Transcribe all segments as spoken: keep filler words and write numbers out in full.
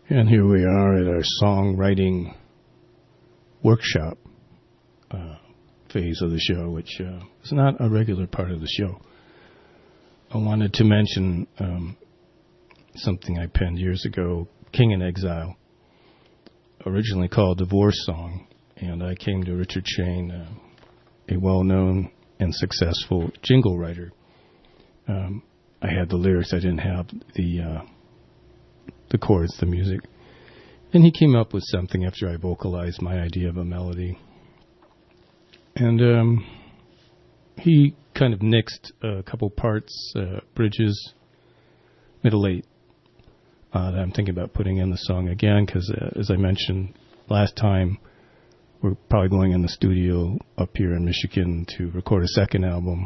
And here we are at our songwriting workshop uh, phase of the show, which uh, is not a regular part of the show. I wanted to mention um, something I penned years ago, King in Exile, originally called Divorce Song, and I came to Richard Shane, uh, a well-known and successful jingle writer. Um, I had the lyrics, I didn't have the uh, the chords, the music. And he came up with something after I vocalized my idea of a melody. And um, he kind of nixed a couple parts, uh, bridges, middle eight, uh, that I'm thinking about putting in the song again, because uh, as I mentioned last time, we're probably going in the studio up here in Michigan to record a second album.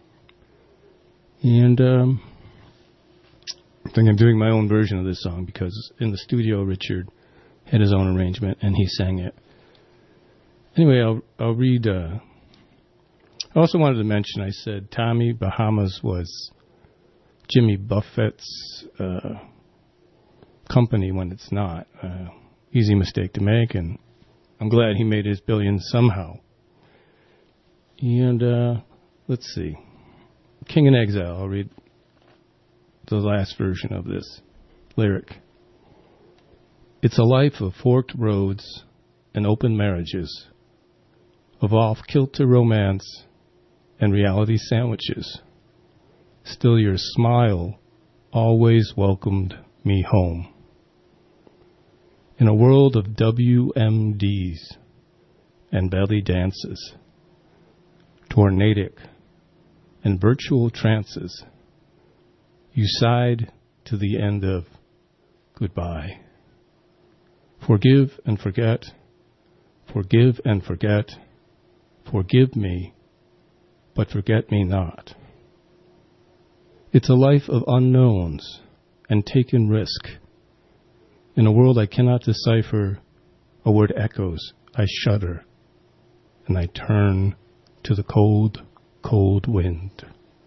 And um, I think I'm doing my own version of this song because in the studio, Richard had his own arrangement and he sang it. Anyway, I'll I'll read. Uh, I also wanted to mention, I said Tommy Bahamas was Jimmy Buffett's uh, company when it's not. Uh, easy mistake to make, and I'm glad he made his billions somehow. And uh, let's see. King in Exile, I'll read the last version of this lyric. It's a life of forked roads and open marriages, of off-kilter romance and reality sandwiches. Still your smile always welcomed me home. In a world of W M Ds and belly dances, tornadic and virtual trances, you sighed to the end of goodbye. Forgive and forget, forgive and forget, forgive me, but forget me not. It's a life of unknowns and taken risk. In a world I cannot decipher, a word echoes, I shudder, and I turn to the cold, cold wind.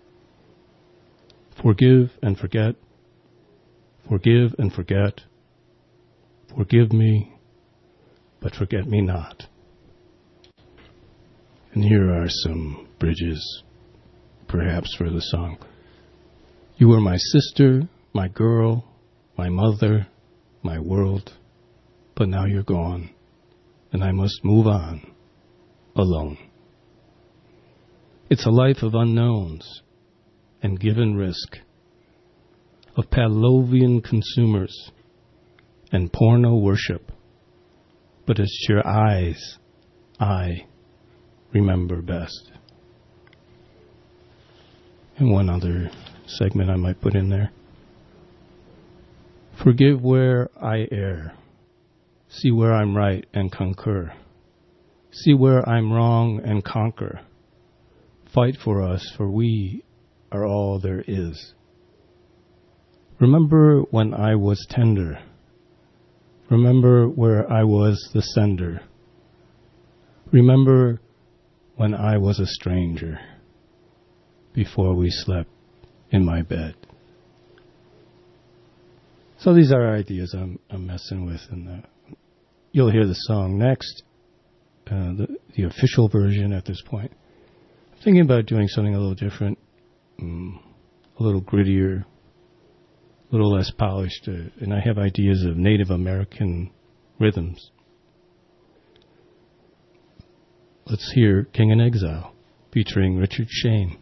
Forgive and forget, forgive and forget, forgive me, but forget me not. And here are some bridges, perhaps, for the song. You were my sister, my girl, my mother, my world, but now you're gone, and I must move on, alone. It's a life of unknowns and given risk, of Pavlovian consumers and porno worship, but it's your eyes I remember best. And one other segment I might put in there. Forgive where I err. See where I'm right and concur. See where I'm wrong and conquer. Fight for us, for we are all there is. Remember when I was tender. Remember where I was the sender. Remember when I was a stranger, before we slept in my bed. So these are ideas I'm, I'm messing with, and uh, you'll hear the song next, uh, the, the official version at this point. I'm thinking about doing something a little different, um, a little grittier, a little less polished, uh, and I have ideas of Native American rhythms. Let's hear King in Exile, featuring Richard Shane.